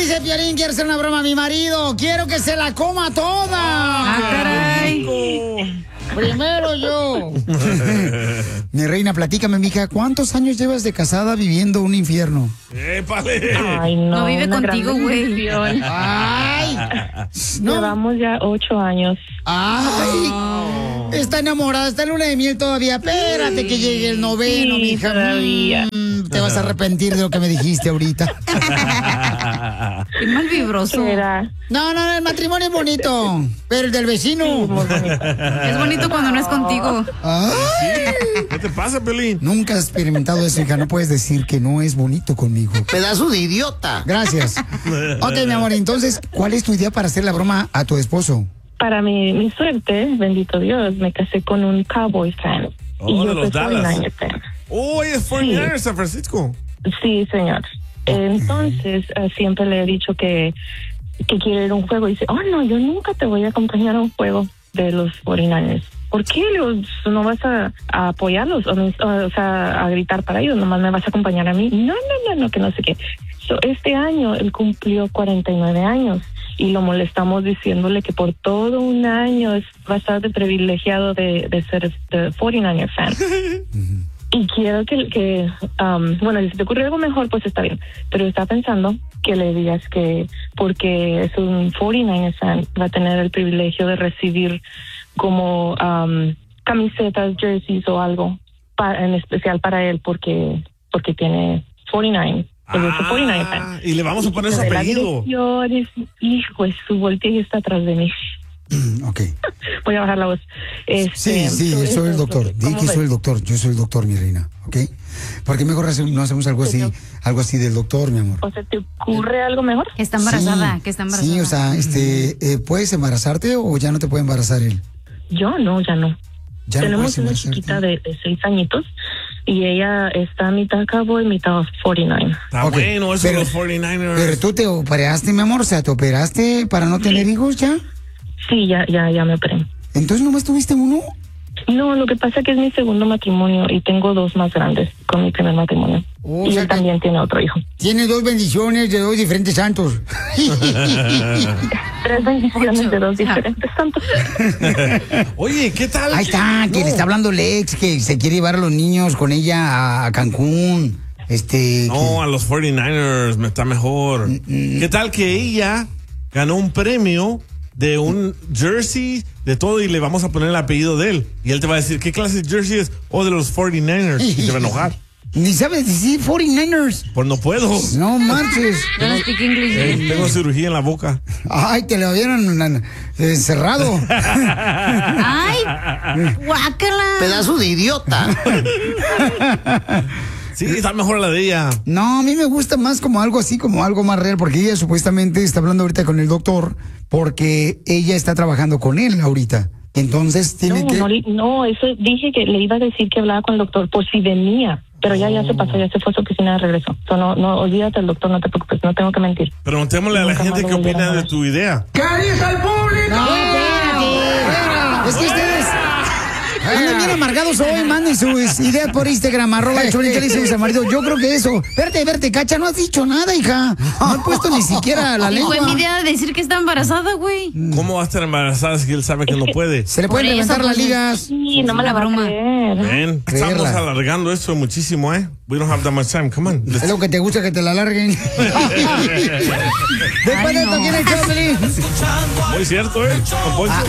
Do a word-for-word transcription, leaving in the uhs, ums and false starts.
dice Piolín, quiero hacer una broma a mi marido. Quiero que se la coma toda. Ah, caray. Primero yo. Mi reina, platícame, mija, ¿cuántos años llevas de casada viviendo un infierno? ¡Épale! Ay, no. No vive una contigo, gran güey. decepción. Ay. No. Llevamos ya ocho años. Ay. Está enamorada, está en luna de miel todavía. Espérate que llegue el noveno, Sí, mija. todavía. Mm, te vas a arrepentir de lo que me dijiste ahorita. Qué mal vibroso. Era No, no, no, el matrimonio es bonito, pero el del vecino. muy bonito. Es bonito cuando no es contigo. Ay. ¿Qué te pasa, Pelín? Nunca has experimentado eso, hija. No puedes decir que no es bonito conmigo. Pedazo de idiota. Gracias. Ok, mi amor, entonces, ¿cuál es tu idea para hacer la broma a tu esposo? Para mi, mi suerte, bendito Dios, me casé con un Cowboy fan. Oh, y de yo los soy Dallas. forty-niner fan. Oh, es forty-niner, San Francisco. Sí, señor. Entonces, eh, siempre le he dicho que, que quiere ir a un juego. Y dice, oh, no, yo nunca te voy a acompañar a un juego de los forty-niners. ¿Por qué? Los, ¿No vas a, a apoyarlos? O, no- o sea, a gritar para ellos. Nomás me vas a acompañar a mí. No, no, no, no, que no sé qué. So, este año él cumplió cuarenta y nueve años. Y lo molestamos diciéndole que por todo un año es bastante privilegiado de, de ser de forty-niner fan. Y quiero que, que um, bueno, si te ocurre algo mejor, pues está bien. Pero está pensando que le digas que porque es un forty-niner fan, va a tener el privilegio de recibir como um, camisetas, jerseys o algo pa- en especial para él porque porque tiene forty-nine. Él es un forty-niner fan. Ah, y le vamos a poner su De la apellido. dirección, es- hijo, es su voltea y está atrás de mí. Ok. Voy a bajar la voz. Este, Sí, sí, so- soy el eso, doctor. Di ¿cómo que soy ves? el doctor. Yo soy el doctor, mi reina. ¿Ok? ¿Por qué mejor hace- no hacemos algo así, algo así del doctor, mi amor? O sea, ¿te ocurre algo mejor? Que está embarazada, Sí. que está embarazada. Sí, o sea, este, eh, ¿puedes embarazarte o ya no te puede embarazar él? Yo no, ya no. Ya no Tenemos puedes una embarazarte. chiquita de, de seis añitos y ella está mitad cowboy, mitad forty-nine. Está Ok, bueno, eso pero- de los forty-niners. Pero tú te operaste, mi amor, o sea, ¿te operaste para no tener hijos ya? Sí, ya, ya, ya me operé. Entonces nomás tuviste uno. No, lo que pasa es que es mi segundo matrimonio y tengo dos más grandes con mi primer matrimonio. O y sea él que- también tiene otro hijo. Tiene dos bendiciones de dos diferentes santos. Tres bendiciones de dos Ya. diferentes santos. Oye, ¿qué tal? Ahí está, que No. le está hablando Lex, que se quiere llevar a los niños con ella a Cancún. Este. No, a los forty-niners me está mejor. ¿Qué tal que ella ganó un premio de un jersey, de todo, y le vamos a poner el apellido de él? Y él te va a decir, ¿qué clase de jersey es? O de los forty-niners. Y te va a enojar. que- Ni sabes decir forty-niners. Pues no puedo. No marches. Yo no speak English. Eh, tengo cirugía en la boca. Ay, te lo vieron eh, encerrado. Ay, guácala. Pedazo de idiota. Sí, está mejor la de ella. No, a mí me gusta más como algo así, como algo más real, porque ella supuestamente está hablando ahorita con el doctor, porque ella está trabajando con él ahorita. Entonces tiene No, que... no, le- no, eso dije que le iba a decir que hablaba con el doctor por si venía. Pero ya, ya se pasó, ya se fue a su oficina de regreso. So, no, no, olvídate del doctor, no te preocupes, no tengo que mentir. Preguntémosle a la Nunca gente más qué lo volvieron opina a de ver. tu idea. No, espérate. Es que ustedes andan bien amargados hoy, manden sus ideas por Instagram, arroba el Choplin, ¿qué le dice a su marido? Yo creo que eso. Verte, verte, Cacha, no has dicho nada, hija. No has puesto ni siquiera la Y lengua. fue mi idea de decir que está embarazada, güey. ¿Cómo va a estar embarazada si él sabe que no puede? Se le pueden Por eso, reventar las pues, ligas. Sí, no me una la va a broma. creer. Ven, estamos Creerla. alargando esto muchísimo, ¿eh? We don't have that much time. Come on. Let's- Es lo que te gusta que te la larguen. Después de esto, no. ¿quién es el Choplin? Muy cierto, ¿eh? Don Poncho.